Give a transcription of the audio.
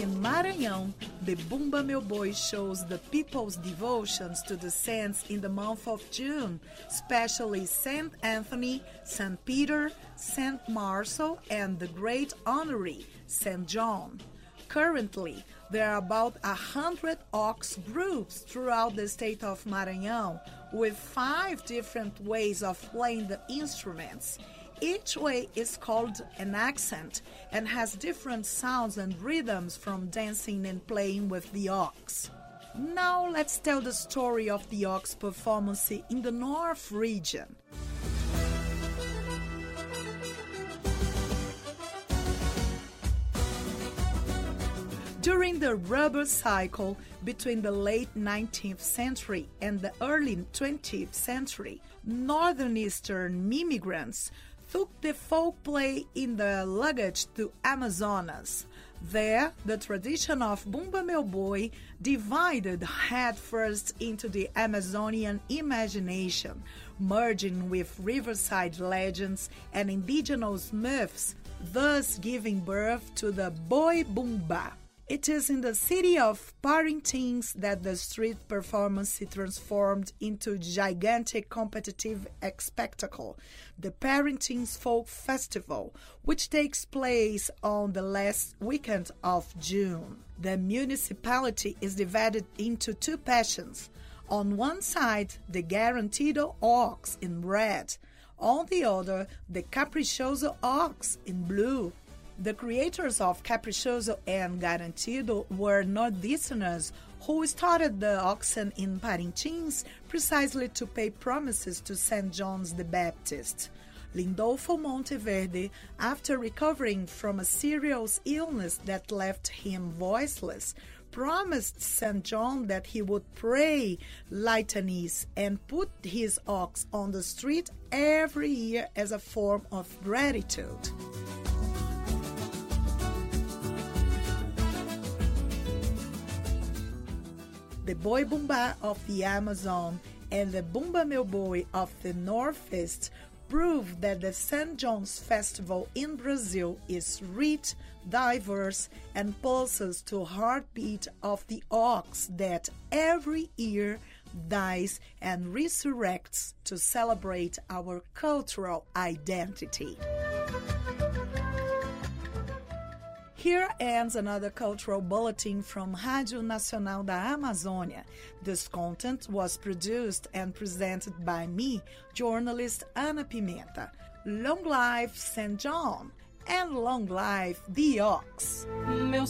In Maranhão, the Bumba Meu Boi shows the people's devotions to the saints in the month of June, especially Saint Anthony, Saint Peter, Saint Marcel, and the great honoree, Saint John. Currently, there are about 100 ox groups throughout the state of Maranhão, with 5 different ways of playing the instruments. Each way is called an accent and has different sounds and rhythms from dancing and playing with the ox. Now let's tell the story of the ox performance in the North region. During the rubber cycle between the late 19th century and the early 20th century, northeastern immigrants took the folk play in their luggage to Amazonas. There, the tradition of Bumba Meu Boi divided headfirst into the Amazonian imagination, merging with riverside legends and indigenous myths, thus giving birth to the Boi Bumba. It is in the city of Parintins that the street performance transformed into gigantic competitive spectacle, the Parintins Folk Festival, which takes place on the last weekend of June. The municipality is divided into 2 passions. On one side, the Garantido ox in red. On the other, the Caprichoso ox in blue. The creators of Caprichoso and Garantido were northeasterners who started the oxen in Parintins precisely to pay promises to St. John the Baptist. Lindolfo Monteverde, after recovering from a serious illness that left him voiceless, promised St. John that he would pray litanies and put his ox on the street every year as a form of gratitude. The Boi Bumba of the Amazon and the Bumba Meu Boi of the Northeast prove that the St. John's Festival in Brazil is rich, diverse, and pulses to heartbeat of the ox that every year dies and resurrects to celebrate our cultural identity. Here ends another cultural bulletin from Rádio Nacional da Amazônia. This content was produced and presented by me, journalist Ana Pimenta. Long life St. John and long life the ox.